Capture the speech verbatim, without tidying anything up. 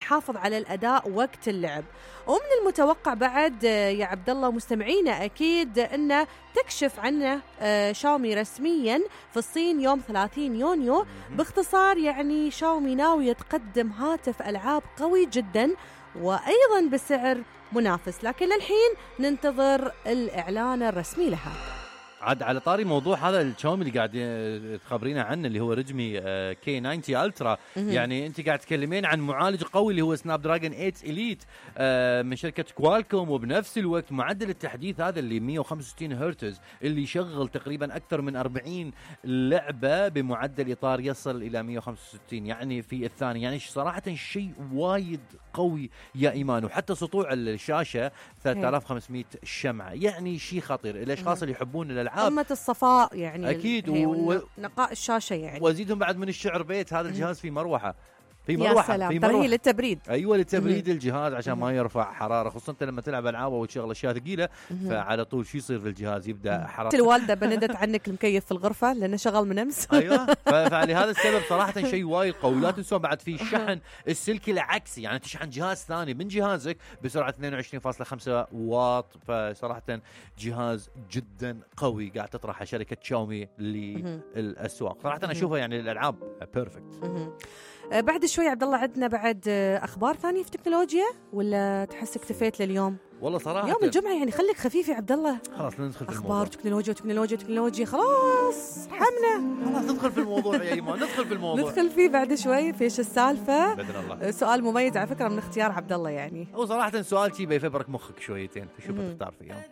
يحافظ على الأداء وقت اللعب. ومن المتوقع بعد يا عبد الله مستمعينا أكيد أن تكشف عنه شاومي رسميا في الصين يوم ثلاثين يونيو. باختصار يعني شاومي ناوي تقدم هاتف ألعاب قوي جدا وأيضا بسعر منافس، لكن للحين ننتظر الإعلان الرسمي لها. عاد على طاري موضوع هذا الشاومي اللي قاعد تخبرينا عنه اللي هو ريدمي كي تسعين الترا، يعني انت قاعد تكلمين عن معالج قوي اللي هو سناب دراجون ثمانية إليت من شركه كوالكوم، وبنفس الوقت معدل التحديث هذا اللي مية وخمسة وستين هرتز اللي يشغل تقريبا اكثر من أربعين لعبه بمعدل اطار يصل الى مية وخمسة وستين يعني في الثانيه. يعني صراحه شيء وايد قوي يا ايمان، وحتى سطوع الشاشه ثلاثة آلاف وخمسمية شمعه، يعني شيء خطير الاشخاص اللي يحبون الالعاب قمة الصفاء يعني أكيد، ونقاء الشاشة يعني. وزيدهم بعد من الشعر بيت هذا الجهاز فيه مروحة في مروحة في مروحة للتبريد. أيوة للتبريد الجهاز عشان ما يرفع حرارة، خصوصا أنت لما تلعب ألعاب أو تشغل أشياء ثقيلة فعلى طول شو يصير في الجهاز يبدأ حرارة. الوالدة بندت عنك المكيف في الغرفة لأنه شغل من أمس. أيوة فلهذا السبب صراحة شيء وايد قوي. لا تنسون بعد في الشحن السلكي العكسي، يعني تشحن جهاز ثاني من جهازك بسرعة اثنين وعشرين فاصلة خمسة واط. فصراحة جهاز جدا قوي قاعد تطرحه شركة شاومي للأسواق. صراحة أنا أشوفه يعني الألعاب بيرفكت. بعد شوي عبد الله عندنا بعد اخبار ثانيه في التكنولوجيا ولا تحس اكتفيت لليوم؟ والله صراحه يوم الجمعه يعني خليك خفيف يا عبد الله. خلاص ندخل في اخبار تكنولوجيا تكنولوجيا تكنولوجيا خلاص حمنا. خلاص ندخل في الموضوع يا ايمان، ندخل في الموضوع ندخل فيه بعد شوي. فيش السالفه باذن الله. سؤال مميز على فكره من اختيار عبد الله، يعني هو صراحه سؤال شي بيفبرك مخك شويتين تشوف تختار فيه.